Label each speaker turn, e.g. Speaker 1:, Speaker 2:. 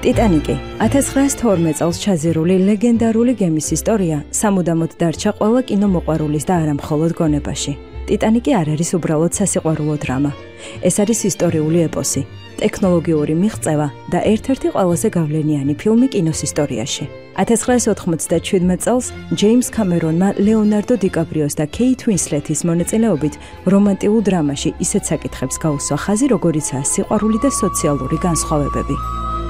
Speaker 1: ტიტანიკი 1912 წელს ჩაზირული ლეგენდარული გემის ისტორია სამუდამოდ დარჩა ყველა კინომოყვარულის და არა მხოლოდ გონებაში. ტიტანიკი არ არის უბრალოდ სასიყვარულო დრამა. ეს არის ისტორიული ეპოსი, ტექნოლოგიური მიღწევა და ერთ-ერთი ყველაზე გავლენიანი ფილმი კინოს ისტორიაში. 1997 წელს ჯეიმს კამერონმა ლეონარდო დიკაპრიოს და კეით უინსლეთის მონაწილეობით რომანტიკულ დრამაში ისეთ საკითხებს გაუსვა ხაზი, როგორიცაა სიყვარული და სოციალური განსხვავებები.